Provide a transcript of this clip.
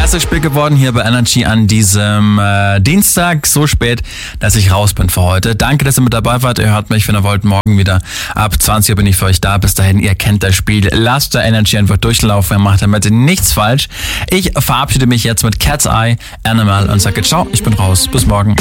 Erstes Spiel geworden hier bei Energy an diesem Dienstag, so spät, dass ich raus bin für heute. Danke, dass ihr mit dabei wart. Ihr hört mich, wenn ihr wollt, morgen wieder. Ab 20 Uhr bin ich für euch da. Bis dahin, ihr kennt das Spiel. Lasst der Energy einfach durchlaufen. Ihr macht damit nichts falsch. Ich verabschiede mich jetzt mit Cat's Eye, Animal und sage ciao, ich bin raus. Bis morgen.